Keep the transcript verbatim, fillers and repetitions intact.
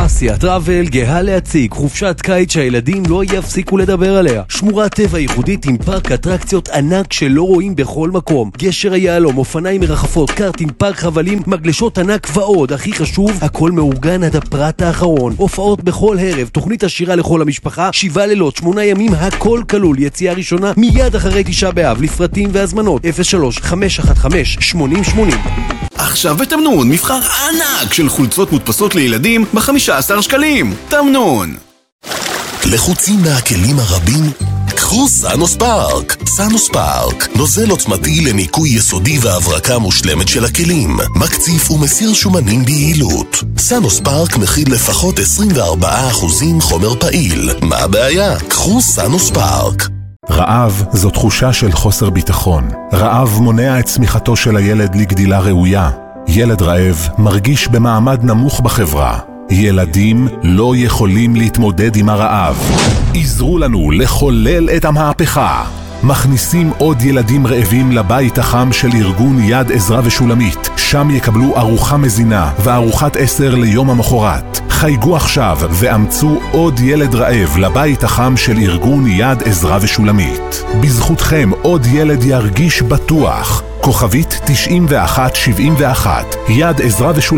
אסיה טראבל גאה להציג חופשת קיץ שהילדים לא יפסיקו לדבר עליה. שמורת טבע ייחודית עם פארק אטרקציות ענק שלא רואים בכל מקום. גשר היעלום, אופניים מרחפות, קארטינג, פארק חבלים, מגלשות ענק ועוד. הכי חשוב, הכל מאורגן עד הפרט האחרון. הופעות בכל ערב, תוכנית עשירה לכל המשפחה, שבעה לילות, שמונה ימים, הכל כלול. יציאה ראשונה מיד אחרי תשעה באב. לפרטים והזמנות אפס שלוש חמש אחת חמש שמונים שמונים. עכשיו בתמנון מבחר ענק של חולצות מודפסות לילדים ב-חמישה עשר שקלים. תמנון. לחוצים מהכלים הרבים? קחו סאנוס פארק. סאנוס פארק, נוזל עוצמתי לניקוי יסודי והברקה מושלמת של הכלים, מקציף ומסיר שומנים ביעילות. סאנוס פארק מכיל לפחות עשרים וארבעה אחוז חומר פעיל. מה הבעיה? קחו סאנוס פארק. רעב זו תחושה של חוסר ביטחון. רעב מונע את צמיחתו של הילד לגדילה ראויה. ילד רעב מרגיש במעמד נמוך בחברה. ילדים לא יכולים להתמודד עם הרעב. עזרו לנו לחולל את המהפכה. מכניסים עוד ילדים רעבים לבית החם של ארגון יד עזרה ושולמית. שם יקבלו ארוחה מזינה וארוחת עשר ליום המחרת. חייגו עכשיו ואמצו עוד ילד רעב לבית החם של ארגון יד עזרה ושולמית. בזכותכם עוד ילד ירגיש בטוח. כוכבית תשעים ואחת שבעים ואחת. יד עזרה ושולמית.